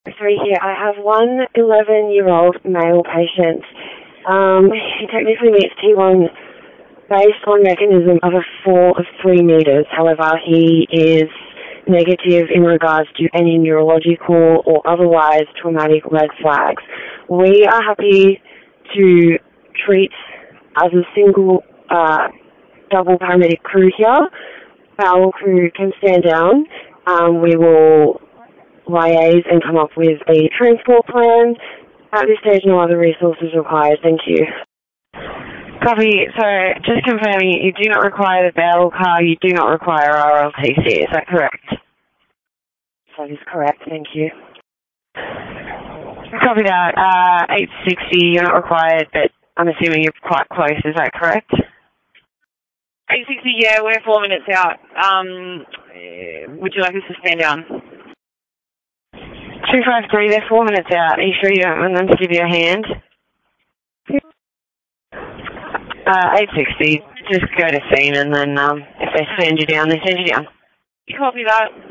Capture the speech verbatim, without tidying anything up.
Three here. I have one eleven-year-old male patient. Um, he technically meets T one based on mechanism of a fall of three metres. However, he is negative in regards to any neurological or otherwise traumatic red flags. We are happy to treat as a single uh, double paramedic crew here. Our crew can stand down. Um, we will liaise and come up with a transport plan. At this stage, no other resources required. Thank you. Copy. So, just confirming, you do not require the bail car, you do not require R L T C, is that correct? That is correct, thank you. Copy that. Uh, eight sixty, you're not required, but I'm assuming you're quite close, is that correct? eight sixty, yeah, we're four minutes out. Um, would you like us to stand down? two five three, they're four minutes out. Are you sure you don't want them to give you a hand? Uh, eight sixty, just go to scene and then um, if they send you down, they send you down. Copy that.